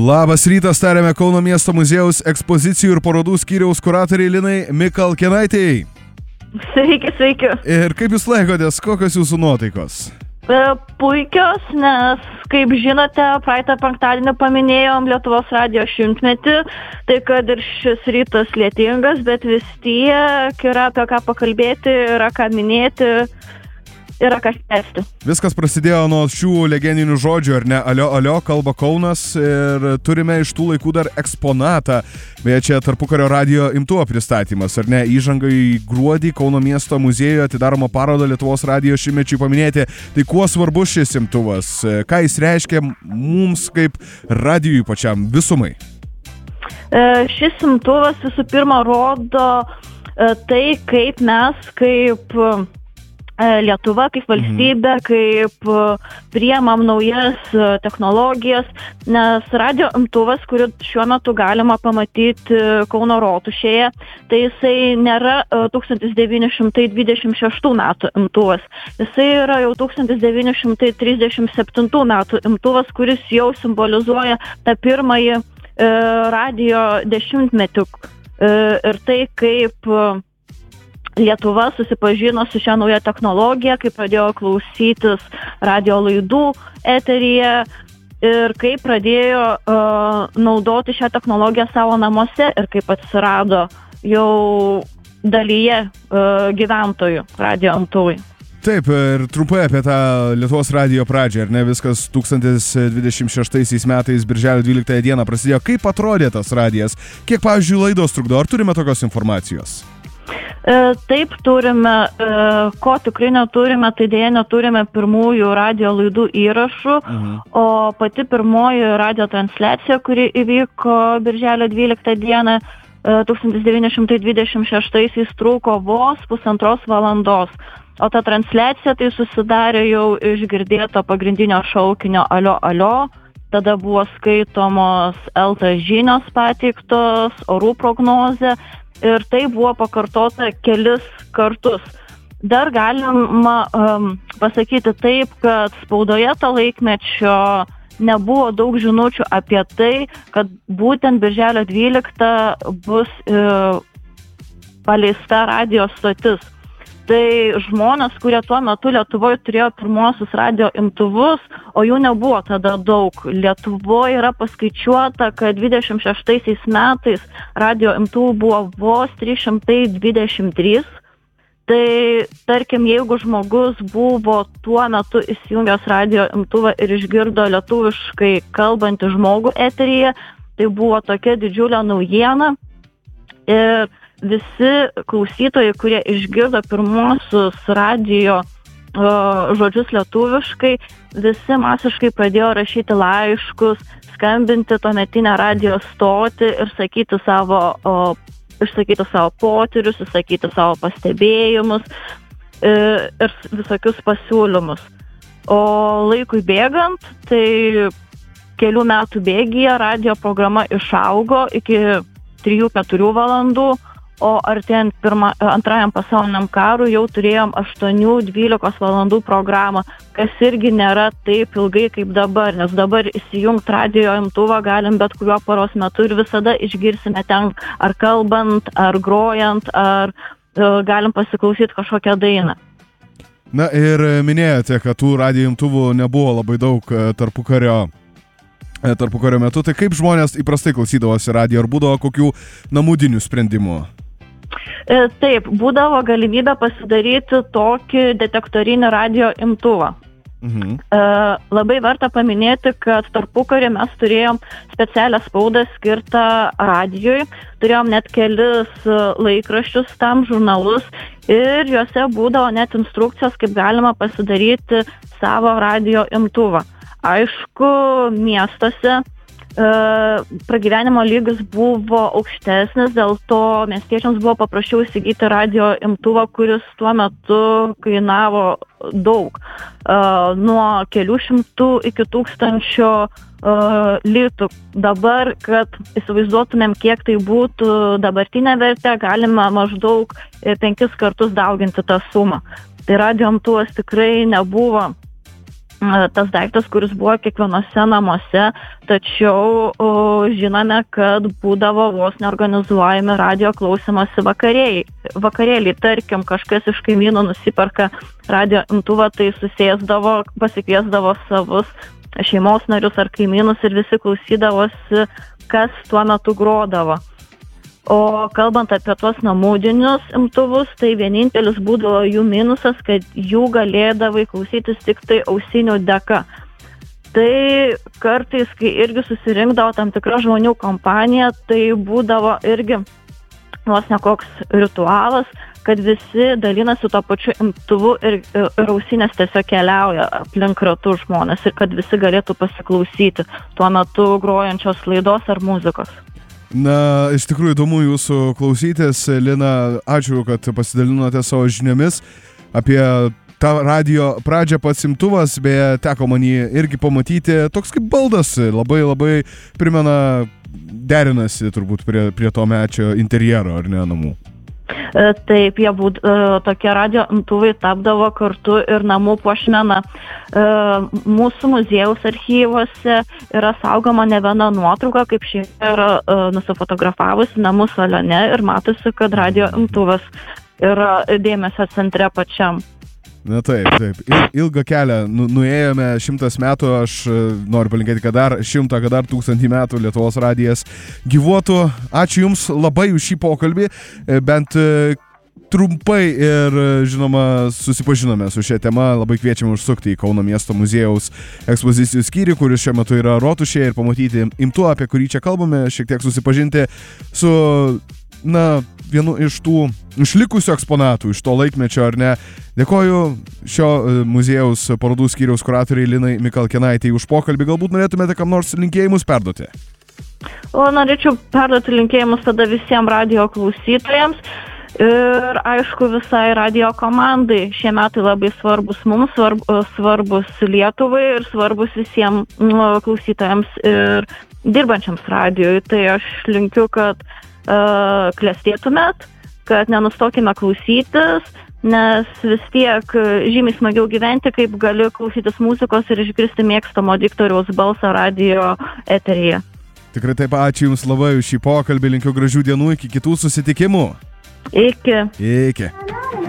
Labas rytas, tariame Kauno miesto muziejaus ekspozicijų ir parodų skyriaus kuratoriai Linai Mikalkėnaitei. Sveiki. Ir kaip jūs laikotės, kokios jūsų nuotaikos? Puikios, nes, kaip žinote, praeitą penktadienį paminėjom Lietuvos radijo 100-metį, tai kad ir šis rytas lietingas, bet vis tiek yra apie ką pakalbėti, yra ką minėti, yra ką švęsti. Viskas prasidėjo nuo šių legendinių žodžių, ar ne? Alio, alio, kalba Kaunas, ir turime iš tų laikų dar eksponatą. Beje, čia tarpukario radijo imtuvo pristatymas, ar ne? Įžanga į gruodį Kauno miesto muziejuje atidaroma paroda Lietuvos radijo 100-mečiui paminėti. Tai kuo svarbus šis imtuvas? Ką jis reiškia mums kaip radijui pačiam visumai? Šis imtuvas visų pirma rodo tai, kaip mes, kaip Lietuva, kaip valstybė, kaip priemam naujas technologijas, nes radio imtuvas, kurį šiuo metu galima pamatyti Kauno rotušėje, tai jisai nėra 1926 metų imtuvas. Jisai yra jau 1937 metų imtuvas, kuris jau simbolizuoja tą pirmąjį radio 10-metį. Ir tai, kaip Lietuva susipažino su šią naują technologiją, kai pradėjo klausytis radio laidų eteryje ir kai pradėjo naudoti šią technologiją savo namuose ir kaip atsirado jau dalyje gyventojų radio imtuvai. Taip, ir trumpai apie tą Lietuvos radijo pradžią, ar ne? Viskas 1026 metais, birželio 12 dieną prasidėjo. Kaip atrodė tas radijas? Kiek, pavyzdžiui, laidos trukdo? Ar turime tokios informacijos? Taip, turime, ko tikrai neturime, tai dėja neturime pirmųjų radio laidų įrašų, o pati pirmoji radio transliacija, kuri įvyko birželio 12 dieną 1926, truko vos 1,5 valandos, o ta transliacija tai susidarė jau iš girdėto pagrindinio šaukinio alio, alio, tada buvo skaitomos LT žinios pateiktos, orų prognozė, ir tai buvo pakartota kelis kartus. Dar galima pasakyti taip, kad spaudoje to laikmečio nebuvo daug žinučių apie tai, kad būtent birželio 12 bus paleista radio stotis. Tai žmonės, kurie tuo metu Lietuvoje turėjo pirmosius radio imtuvus, o jų nebuvo tada daug. Lietuvoje yra paskaičiuota, kad 26 metais radio imtuvų buvo vos 323. Tai tarkim, jeigu žmogus buvo tuo metu įsijungęs radio imtuvą ir išgirdo lietuviškai kalbantį žmogų eteryje, tai buvo tokia didžiulė naujiena. Ir visi klausytojai, kurie išgirdo pirmosius radio žodžius lietuviškai, visi masiškai pradėjo rašyti laiškus, skambinti tuometinę radio stotį ir išsakyti savo potyrius, išsakyti savo pastebėjimus ir visokius pasiūlymus. O laikui bėgant, tai kelių metų bėgyje radio programa išaugo iki 3-4 valandų, o artėjant antrajam pasauliniam karui jau turėjom 8-12 valandų programą, kas irgi nėra taip ilgai kaip dabar, nes dabar įsijungt radio imtuvą galim bet kuriuo paros metu ir visada išgirsime ten ar kalbant, ar grojant, ar galim pasiklausyti kažkokią dainą. Na ir minėjote, kad tų radio imtuvų nebuvo labai daug tarpukario metu, tai kaip žmonės įprastai klausydavosi radijo, ar būdavo kokių namudinių sprendimų? Taip, būdavo galimybė pasidaryti tokį detektorinį radio imtuvą. Labai verta paminėti, kad tarpukarį mes turėjom specialią spaudą skirtą radijui, turėjom net kelis laikraščius tam, žurnalus, ir juose būdavo net instrukcijos, kaip galima pasidaryti savo radio imtuvą. Aišku, miestuose pragyvenimo lygis buvo aukštesnis, dėl to miestiečiams buvo paprasčiau įsigyti radio imtuvą, kuris tuo metu kainavo daug. Nuo kelių šimtų iki 1000 litų. Dabar, kad įsivaizduotumėm, kiek tai būtų dabartinė vertė, galima maždaug 5 kartus dauginti tą sumą. Tai radio imtuvas tikrai nebuvo tas daiktas, kuris buvo kiekvienose namuose, tačiau žinome, kad būdavo vos neorganizuojami radio klausymosi vakarėliai. Tarkim, kažkas iš kaimynų nusiperka radio imtuvą, tai susėsdavo, pasikviesdavo savus šeimos narius ar kaimynus ir visi klausydavosi, kas tuo metu grodavo. O kalbant apie tuos namudinius imtuvus, tai vienintelis būdavo jų minusas, kad jų galėdavai klausytis tik tai ausinių dėka. Tai kartais, kai irgi susirinkdavo tam tikra žmonių kompanija, tai būdavo irgi vos ne koks ritualas, kad visi dalinasi tuo pačiu imtuvu ir ausinės tiesiog keliauja aplink ratų žmonės ir kad visi galėtų pasiklausyti tuo metu grojančios laidos ar muzikos. Na, iš tikrųjų įdomu jūsų klausytis. Lina, ačiū, kad pasidalinote savo žiniomis apie tą radio pradžią. Pats imtuvas, beje, teko man jį irgi pamatyti. Toks kaip baldas, labai primena, derinasi turbūt prie to mečio interjero, ar ne, namų. Taip, tokie radio imtuvai tapdavo kartu ir namų puošmena. Mūsų muziejaus archyvuose yra saugoma ne viena nuotrauka, kaip šeima yra nusifotografavusi namų salione ir matosi, kad radio imtuvas yra dėmesio centre pačiam. Na taip. Ilgą kelią nuėjome 100 metų, aš noriu palinkėti, kad dar 100, kad dar 1000 metų Lietuvos radijas gyvuotų. Ačiū Jums labai už šį pokalbį, bent trumpai ir, žinoma, susipažinome su šia tema. Labai kviečiame užsukti į Kauno miesto muziejaus ekspozicijų skyrių, kuris šiuo metu yra Rotušėje, ir pamatyti imtuvą, apie kurį čia kalbame, šiek tiek susipažinti su, vienu iš tų išlikusių eksponatų iš to laikmečio, ar ne. Dėkoju šio muziejaus parodų skyriaus kuratoriai Linai Mikalkėnaitei už pokalbį. Galbūt norėtumėte kam nors linkėjimus perduoti? Norėčiau perduoti linkėjimus tada visiems radio klausytojams ir, aišku, visai radio komandai. Šie metai labai svarbus mums, svarbus Lietuvai ir svarbus visiems klausytojams ir dirbančiams radijoj. Tai aš linkiu, kad klestėtumėt, kad nenustokime klausytis, nes vis tiek žymiai smagiau gyventi, kaip gali klausytis muzikos ir išgirsti mėgstamo diktoriaus balsą radio eteryje. Tikrai taip, ačiū Jums labai už šį pokalbį, linkiu gražių dienų, iki kitų susitikimų. Iki.